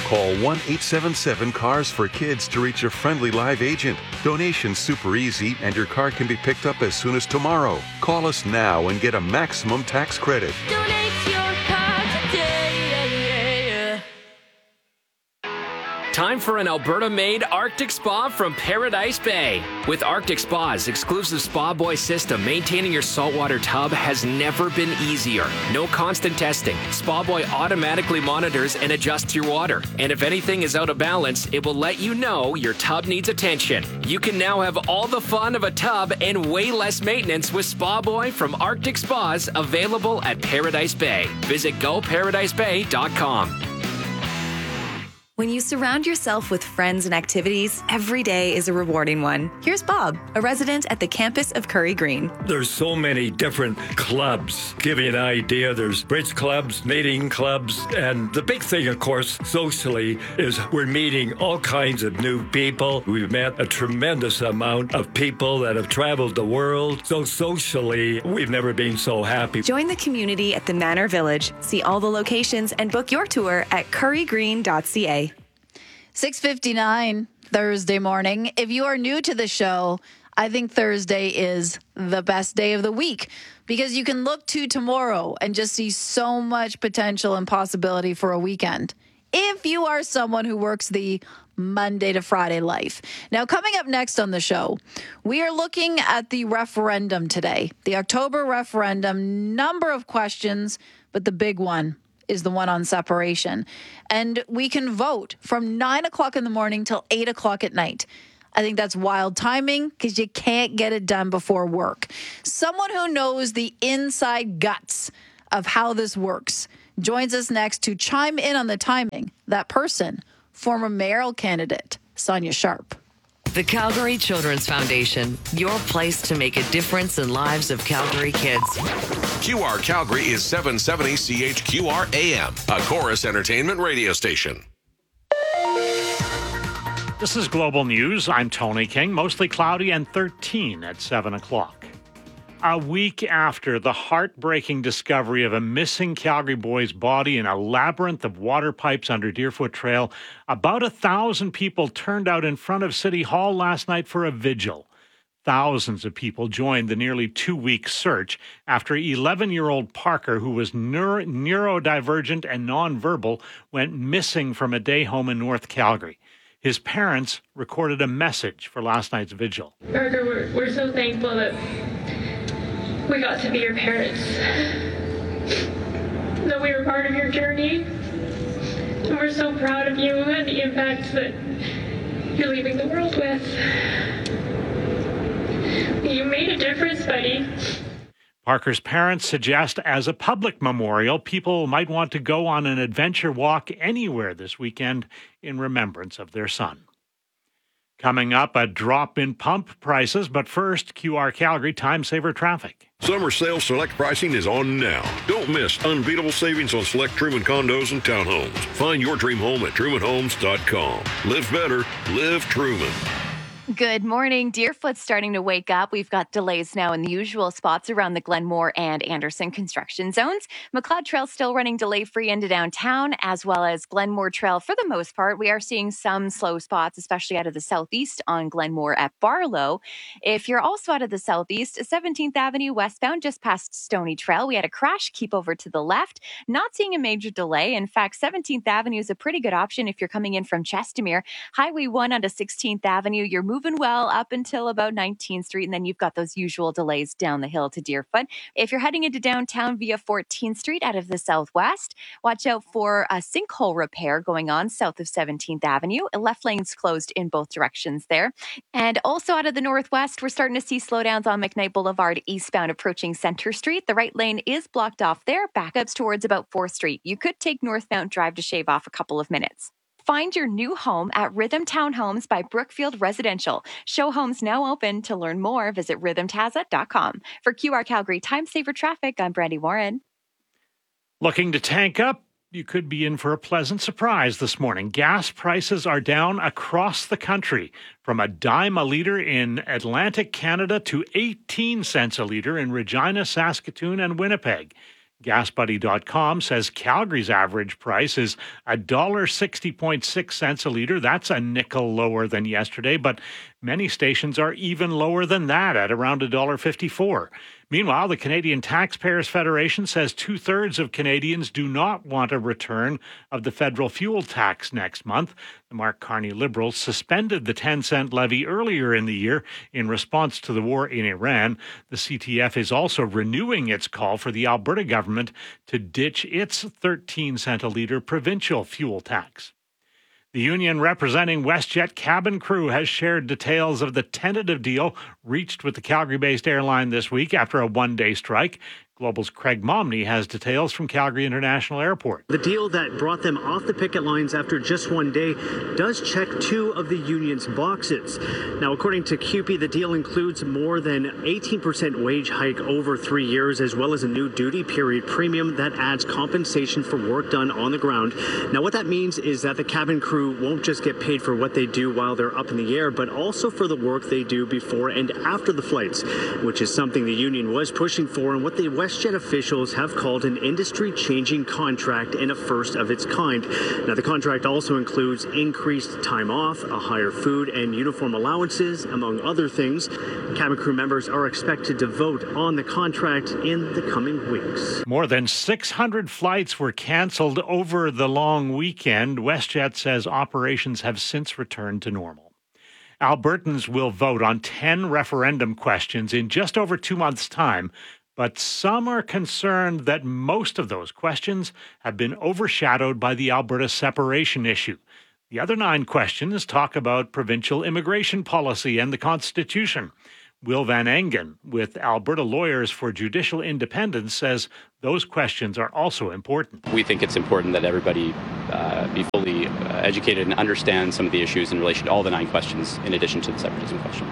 Call 1-877-CARS-FOR-KIDS to reach a friendly live agent. Donation's super easy, and your car can be picked up as soon as tomorrow. Call us now and get a maximum tax credit. Donate your car today. Time for an Alberta-made Arctic Spa from Paradise Bay. With Arctic Spa's exclusive Spa Boy system, maintaining your saltwater tub has never been easier. No constant testing. Spa Boy automatically monitors and adjusts your water. And if anything is out of balance, it will let you know your tub needs attention. You can now have all the fun of a tub and way less maintenance with Spa Boy from Arctic Spas, available at Paradise Bay. Visit GoParadiseBay.com. When you surround yourself with friends and activities, every day is a rewarding one. Here's Bob, a resident at the campus of Curry Green. There's so many different clubs. Give you an idea, there's bridge clubs, knitting clubs, and the big thing, of course, socially, is we're meeting all kinds of new people. We've met a tremendous amount of people that have traveled the world. So socially, we've never been so happy. Join the community at the Manor Village. See all the locations and book your tour at currygreen.ca. 6:59 Thursday morning. If you are new to the show, I think Thursday is the best day of the week because you can look to tomorrow and just see so much potential and possibility for a weekend. If you are someone who works the Monday to Friday life. Now, coming up next on the show, we are looking at the referendum today, the October referendum, number of questions, but the big one is the one on separation. And we can vote from 9 o'clock in the morning till 8 o'clock at night. I think that's wild timing because you can't get it done before work. Someone who knows the inside guts of how this works joins us next to chime in on the timing. That person, former mayoral candidate Sonia Sharp. The Calgary Children's Foundation, your place to make a difference in lives of Calgary kids. QR Calgary is 770 CHQR AM, a Chorus Entertainment radio station. This is Global News. I'm Tony King. Mostly cloudy and 13 at 7 o'clock. A week after the heartbreaking discovery of a missing Calgary boy's body in a labyrinth of water pipes under Deerfoot Trail, about 1,000 people turned out in front of City Hall last night for a vigil. Thousands of people joined the nearly 2-week search after 11-year-old Parker, who was neurodivergent and nonverbal, went missing from a day home in North Calgary. His parents recorded a message for last night's vigil. Parker, we're so thankful that we got to be your parents, that we were part of your journey, and we're so proud of you and the impact that you're leaving the world with. You made a difference, buddy. Parker's parents suggest as a public memorial, people might want to go on an adventure walk anywhere this weekend in remembrance of their son. Coming up, a drop in pump prices, but first, QR Calgary Time Saver Traffic. Summer sale select pricing is on now. Don't miss unbeatable savings on select Truman condos and townhomes. Find your dream home at trumanhomes.com. Live better, live Truman. Good morning. Deerfoot's starting to wake up. We've got delays now in the usual spots around the Glenmore and Anderson construction zones. McLeod Trail still running delay-free into downtown, as well as Glenmore Trail for the most part. We are seeing some slow spots, especially out of the southeast on Glenmore at Barlow. If you're also out of the southeast, 17th Avenue westbound just past Stony Trail, we had a crash. Keep over to the left. Not seeing a major delay. In fact, 17th Avenue is a pretty good option if you're coming in from Chestermere. Highway 1 onto 16th Avenue, you're moving well up until about 19th Street, and then you've got those usual delays down the hill to Deerfoot. If you're heading into downtown via 14th Street out of the southwest, watch out for a sinkhole repair going on south of 17th Avenue. Left lane's closed in both directions there. And also out of the northwest, we're starting to see slowdowns on McKnight Boulevard eastbound approaching Center Street. The right lane is blocked off there. Backups towards about 4th Street. You could take northbound drive to shave off a couple of minutes. Find your new home at Rhythm Townhomes by Brookfield Residential. Show homes now open. To learn more, visit rhythmtaza.com. For QR Calgary Time Saver Traffic, I'm Brandy Warren. Looking to tank up? You could be in for a pleasant surprise this morning. Gas prices are down across the country, from a dime a litre in Atlantic Canada to 18 cents a litre in Regina, Saskatoon, and Winnipeg. GasBuddy.com says Calgary's average price is $1.60.6 a litre. That's a nickel lower than yesterday, but many stations are even lower than that at around $1.54. Meanwhile, the Canadian Taxpayers Federation says 2/3 of Canadians do not want a return of the federal fuel tax next month. The Mark Carney Liberals suspended the 10-cent levy earlier in the year in response to the war in Iran. The CTF is also renewing its call for the Alberta government to ditch its 13-cent a litre provincial fuel tax. The union representing WestJet cabin crew has shared details of the tentative deal reached with the Calgary-based airline this week after a one-day strike. Global's Craig Momney has details from Calgary International Airport. The deal that brought them off the picket lines after just one day does check two of the union's boxes. Now, according to CUPE, the deal includes more than 18% wage hike over 3 years, as well as a new duty period premium that adds compensation for work done on the ground. Now, what that means is that the cabin crew won't just get paid for what they do while they're up in the air, but also for the work they do before and after the flights, which is something the union was pushing for and what the WestJet officials have called an industry-changing contract and a first of its kind. Now, the contract also includes increased time off, a higher food and uniform allowances, among other things. Cabin crew members are expected to vote on the contract in the coming weeks. More than 600 flights were canceled over the long weekend. WestJet says operations have since returned to normal. Albertans will vote on 10 referendum questions in just over 2 months' time. But some are concerned that most of those questions have been overshadowed by the Alberta separation issue. The other 9 questions talk about provincial immigration policy and the Constitution. Will Van Engen, with Alberta Lawyers for Judicial Independence, says those questions are also important. We think it's important that everybody be fully educated and understand some of the issues in relation to all the 9 questions, in addition to the separatism question.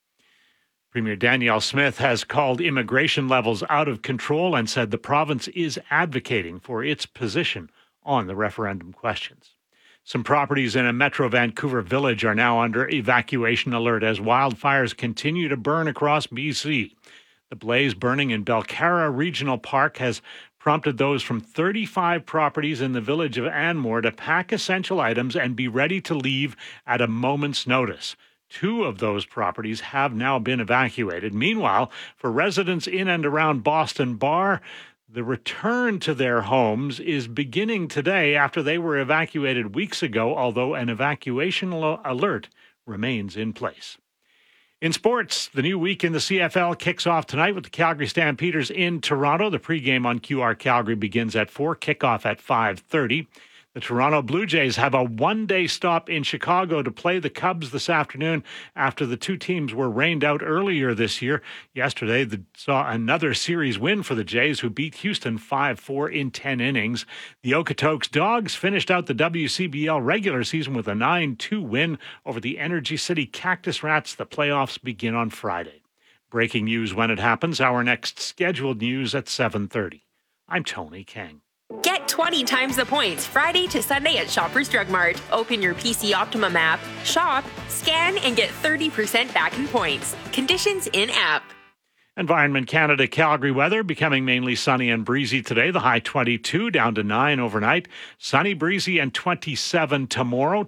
Premier Danielle Smith has called immigration levels out of control and said the province is advocating for its position on the referendum questions. Some properties in a Metro Vancouver village are now under evacuation alert as wildfires continue to burn across BC. The blaze burning in Belcara Regional Park has prompted those from 35 properties in the village of Anmore to pack essential items and be ready to leave at a moment's notice. 2 of those properties have now been evacuated. Meanwhile, for residents in and around Boston Bar, the return to their homes is beginning today after they were evacuated weeks ago, although an evacuation alert remains in place. In sports, the new week in the CFL kicks off tonight with the Calgary Stampeders in Toronto. The pregame on QR Calgary begins at 4, kickoff at 5:30. The Toronto Blue Jays have a one-day stop in Chicago to play the Cubs this afternoon after the 2 teams were rained out earlier this year. Yesterday, they saw another series win for the Jays, who beat Houston 5-4 in 10 innings. The Okotoks Dogs finished out the WCBL regular season with a 9-2 win over the Energy City Cactus Rats. The playoffs begin on Friday. Breaking news when it happens. Our next scheduled news at 7:30. I'm Tony King. Get 20 times the points Friday to Sunday at Shoppers Drug Mart. Open your PC Optimum app, shop, scan, and get 30% back in points. Conditions in-app. Environment Canada Calgary weather becoming mainly sunny and breezy today. The high 22 down to 9 overnight. Sunny, breezy, and 27 tomorrow.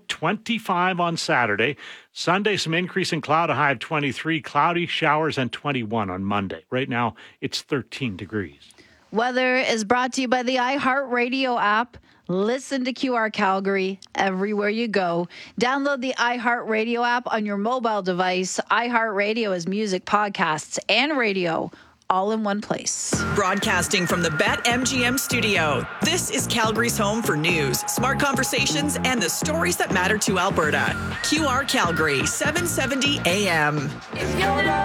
25 on Saturday. Sunday, some increase in cloud. A high of 23. Cloudy, showers, and 21 on Monday. Right now, it's 13 degrees. Weather is brought to you by the iHeartRadio app. Listen to QR Calgary everywhere you go. Download the iHeartRadio app on your mobile device. iHeartRadio is music, podcasts, and radio all in one place. Broadcasting from the BetMGM studio, this is Calgary's home for news, smart conversations, and the stories that matter to Alberta. QR Calgary, 770 AM.